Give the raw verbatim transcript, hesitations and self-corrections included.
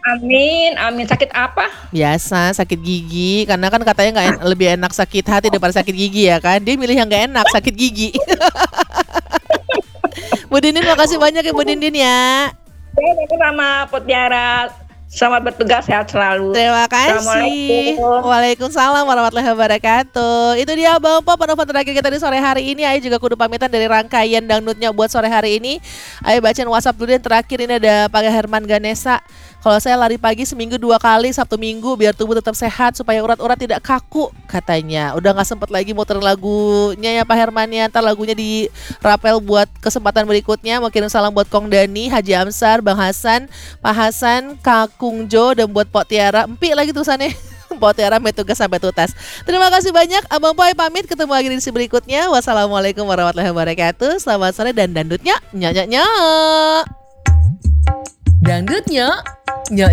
Amin amin. Sakit apa? Biasa sakit gigi, karena kan katanya nggak en lebih enak sakit hati daripada sakit gigi ya kan, dia milih yang nggak enak, sakit gigi. Bu Dindin makasih banyak ya Bu Dindin ya. Sama Mutiara, selamat bertugas, sehat selalu. Terima kasih. Assalamualaikum. Waalaikumsalam warahmatullahi wabarakatuh. Itu dia Bang Po penelpon terakhir kita di sore hari ini. Ayo juga kudu pamitan dari rangkaian dangdutnya buat sore hari ini. Ayo bacain WhatsApp dulu yang terakhir ini ada Pak Herman Ganesa. Kalau saya lari pagi seminggu dua kali, Sabtu Minggu biar tubuh tetap sehat supaya urat-urat tidak kaku katanya. Udah nggak sempet lagi muter lagunya ya Pak Herman ya. Ntar lagunya di rapel buat kesempatan berikutnya. Mau kirim salam buat Kong Dani, Haji Amsar, Bang Hasan, Pak Hasan, Kak Kung Jo, dan buat Pok Tiara. Empi lagi tulisannya. Pok Tiara tugas sampai tuntas. Terima kasih banyak. Abang Poi pamit, ketemu lagi di edisi berikutnya. Wassalamualaikum warahmatullahi wabarakatuh. Selamat sore dan dandutnya nyok nyok nyok. Dangdutnya nyok